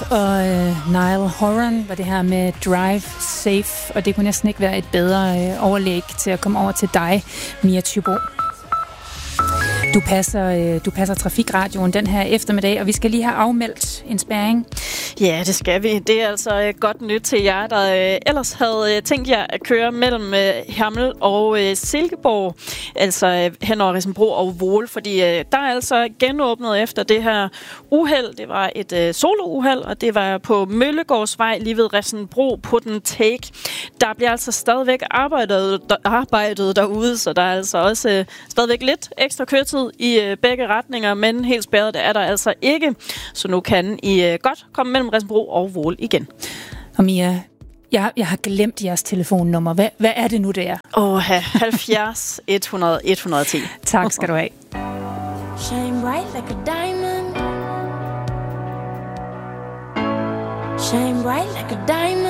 og Niall Horan var det her med Drive Safe, og det kunne næsten ikke være et bedre overlæg til at komme over til dig, Mia Thybo. Du passer Trafikradioen den her eftermiddag, og vi skal lige have afmeldt en spærring. Ja, det skal vi. Det er altså godt nyt til jer, der ellers havde tænkt jer at køre mellem Hermel og Silkeborg, altså hen over Risenbro og Vål, fordi der er altså genåbnet efter det her uheld. Det var et solouheld, og det var på Møllegårdsvej lige ved Risenbro på den Take. Der bliver altså stadigvæk arbejdet derude, så der er altså også stadigvæk lidt ekstra køretid i begge retninger, men helt spærret er der altså ikke, så nu kan I godt komme mellem Risenbro og Vål igen. Og Mia, jeg har glemt jeres telefonnummer. Hvad er det nu, det er? 70 100 110. Tak skal du have. Shine bright like a diamond. Shine bright like a diamond.